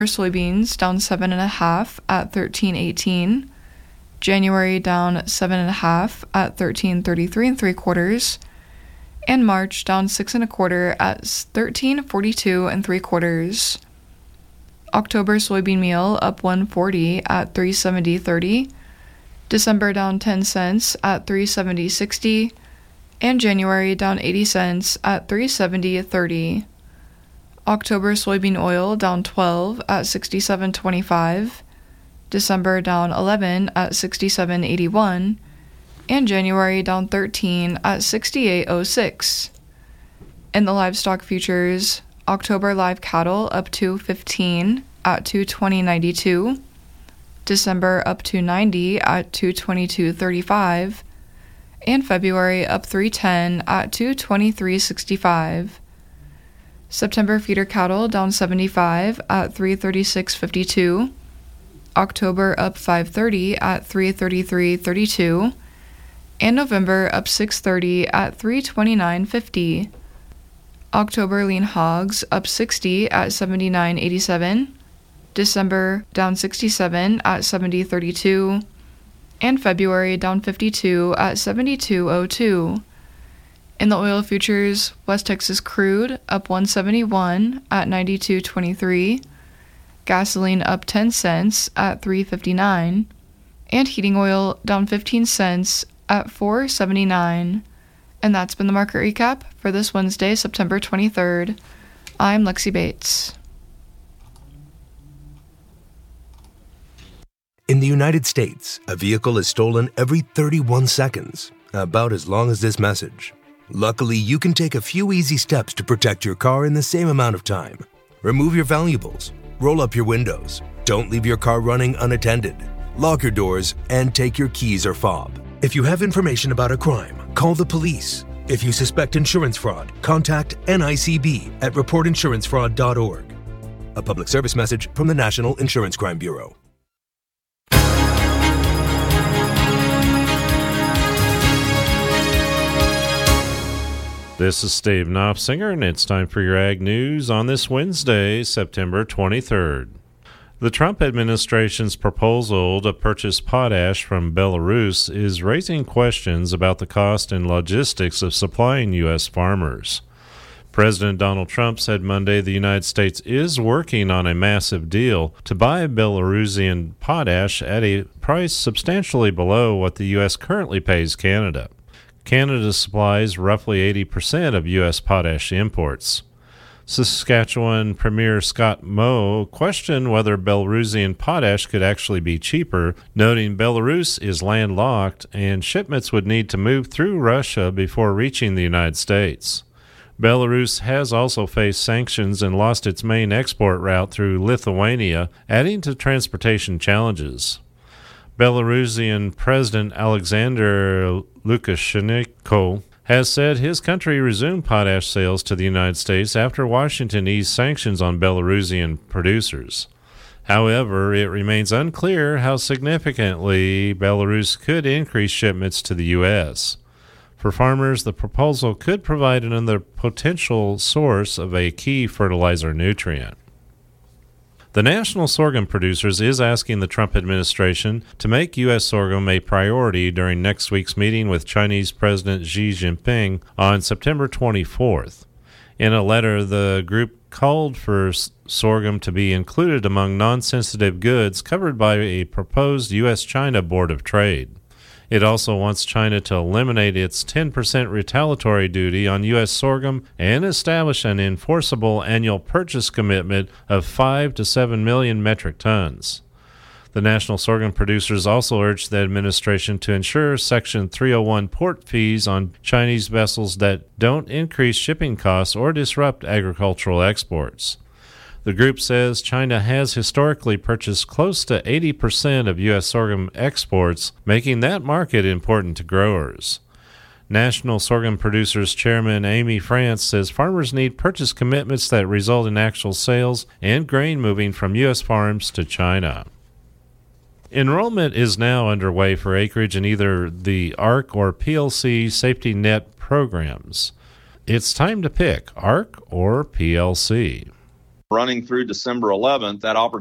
Soybeans down 7.5 at $13.18. January down 7.5 at $13.33 3/4. And March down 6.25 at $13.42 3/4. October soybean meal up $1.40 at $3.70.30. December down 10 cents at $3.70.60. And January down 80 cents at $3.70.30. October soybean oil down 12 at $67.25. December down 11 at $67.81. And January down 13 at $68.06. In the livestock futures, October live cattle up $2.15 at $220.92. December up $2.90 at $222.35. And February up $3.10 at $223.65. September feeder cattle down 75 at $336.52. October up $5.30 at $333.32. And November up $6.30 at $329.50. October lean hogs up 60 at $79.87. December down 67 at $70.32. And February down 52 at $72.02. In the oil futures, West Texas crude up $171 at $92.23. Gasoline up 10 cents at $3.59. And heating oil down 15 cents at $4.79. And that's been the market recap for this Wednesday, September 23rd. I'm Lexi Bates. In the United States, a vehicle is stolen every 31 seconds, about as long as this message. Luckily, you can take a few easy steps to protect your car in the same amount of time. Remove your valuables, roll up your windows, don't leave your car running unattended, lock your doors, and take your keys or fob. If you have information about a crime, call the police. If you suspect insurance fraud, contact NICB at reportinsurancefraud.org. A public service message from the National Insurance Crime Bureau. This is Steve Knopfsinger, and it's time for your Ag News on this Wednesday, September 23rd. The Trump administration's proposal to purchase potash from Belarus is raising questions about the cost and logistics of supplying U.S. farmers. President Donald Trump said Monday the United States is working on a massive deal to buy Belarusian potash at a price substantially below what the U.S. currently pays Canada. Canada supplies roughly 80% of U.S. potash imports. Saskatchewan Premier Scott Moe questioned whether Belarusian potash could actually be cheaper, noting Belarus is landlocked and shipments would need to move through Russia before reaching the United States. Belarus has also faced sanctions and lost its main export route through Lithuania, adding to transportation challenges. Belarusian President Alexander Lukashenko has said his country resumed potash sales to the United States after Washington eased sanctions on Belarusian producers. However, it remains unclear how significantly Belarus could increase shipments to the U.S. For farmers, the proposal could provide another potential source of a key fertilizer nutrient. The National Sorghum Producers is asking the Trump administration to make U.S. sorghum a priority during next week's meeting with Chinese President Xi Jinping on September 24th. In a letter, the group called for sorghum to be included among non-sensitive goods covered by a proposed U.S.-China Board of Trade. It also wants China to eliminate its 10% retaliatory duty on U.S. sorghum and establish an enforceable annual purchase commitment of 5 to 7 million metric tons. The National Sorghum Producers also urged the administration to ensure Section 301 port fees on Chinese vessels that don't increase shipping costs or disrupt agricultural exports. The group says China has historically purchased close to 80% of U.S. sorghum exports, making that market important to growers. National Sorghum Producers Chairman Amy France says farmers need purchase commitments that result in actual sales and grain moving from U.S. farms to China. Enrollment is now underway for acreage in either the ARC or PLC safety net programs. It's time to pick ARC or PLC. running through December 11th, that opportunity